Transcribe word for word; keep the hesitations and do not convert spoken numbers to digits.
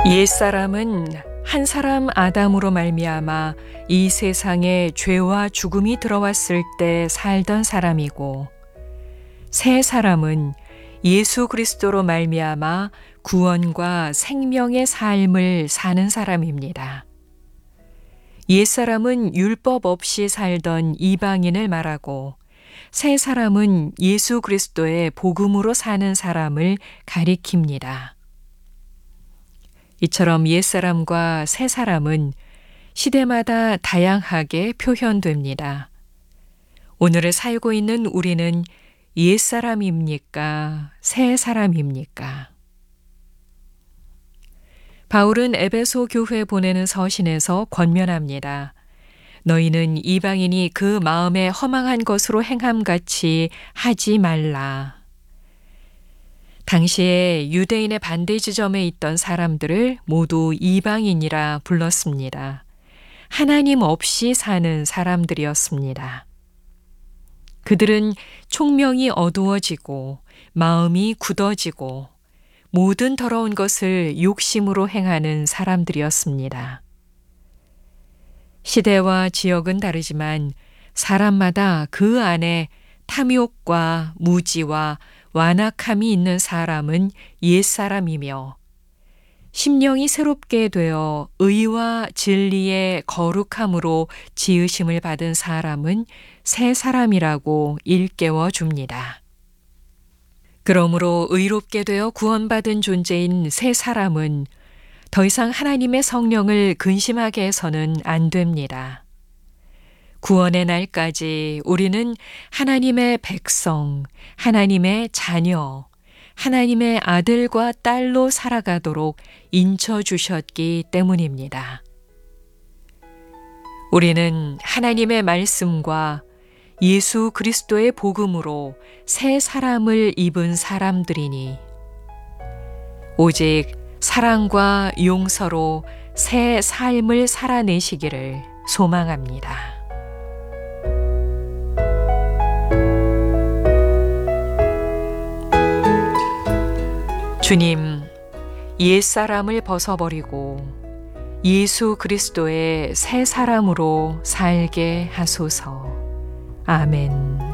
옛사람은 한 사람 아담으로 말미암아 이 세상에 죄와 죽음이 들어왔을 때 살던 사람이고, 새 사람은 예수 그리스도로 말미암아 구원과 생명의 삶을 사는 사람입니다. 옛사람은 율법 없이 살던 이방인을 말하고, 새 사람은 예수 그리스도의 복음으로 사는 사람을 가리킵니다. 이처럼 옛사람과 새사람은 시대마다 다양하게 표현됩니다. 오늘을 살고 있는 우리는 옛사람입니까? 새사람입니까? 바울은 에베소 교회에 보내는 서신에서 권면합니다. 너희는 이방인이 그 마음에 허망한 것으로 행함같이 하지 말라. 당시에 유대인의 반대 지점에 있던 사람들을 모두 이방인이라 불렀습니다. 하나님 없이 사는 사람들이었습니다. 그들은 총명이 어두워지고 마음이 굳어지고 모든 더러운 것을 욕심으로 행하는 사람들이었습니다. 시대와 지역은 다르지만 사람마다 그 안에 탐욕과 무지와 완악함이 있는 사람은 옛사람이며, 심령이 새롭게 되어 의와 진리의 거룩함으로 지으심을 받은 사람은 새 사람이라고 일깨워 줍니다. 그러므로 의롭게 되어 구원받은 존재인 새 사람은 더 이상 하나님의 성령을 근심하게 해서는 안 됩니다. 구원의 날까지 우리는 하나님의 백성, 하나님의 자녀, 하나님의 아들과 딸로 살아가도록 인쳐주셨기 때문입니다. 우리는 하나님의 말씀과 예수 그리스도의 복음으로 새 사람을 입은 사람들이니, 오직 사랑과 용서로 새 삶을 살아내시기를 소망합니다. 주님, 옛사람을 벗어버리고 예수 그리스도의 새 사람으로 살게 하소서. 아멘.